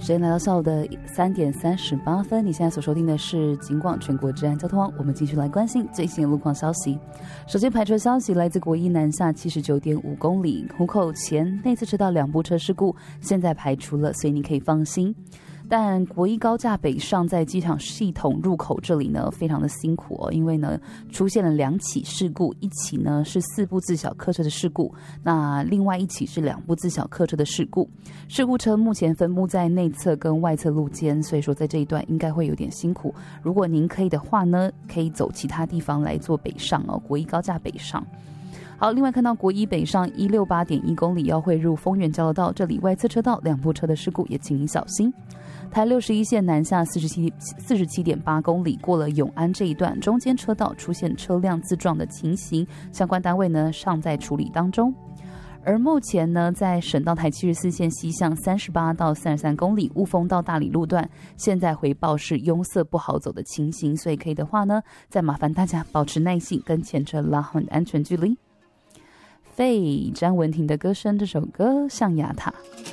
间来到下午的3点38分，你现在所收听的是警广全国治安交通网，我们继续来关心最新的路况消息。首先排车消息来自国一南下79.5公里，湖口前内侧车道2部车事故现在排除了，所以你可以放心。但国一高架北上在机场系统入口这里呢，非常的辛苦哦，因为呢出现了2起事故，一起呢是4部自小客车的事故，那另外一起是2部自小客车的事故。事故车目前分布在内侧跟外侧路肩，所以说在这一段应该会有点辛苦。如果您可以的话呢，可以走其他地方来做北上哦，国一高架北上。好，另外看到国一北上168.1公里要汇入丰原交流道，这里外侧车道2部车的事故也请您小心。台61线南下47.8公里，过了永安这一段，中间车道出现车辆自撞的情形，相关单位呢尚在处理当中。而目前呢，在省道台74线西向38到33公里雾峰到大理路段，现在回报是拥塞不好走的情形，所以可以的话呢，再麻烦大家保持耐性，跟前车拉好安全距离。费詹雯婷的歌声，这首歌《象牙塔》。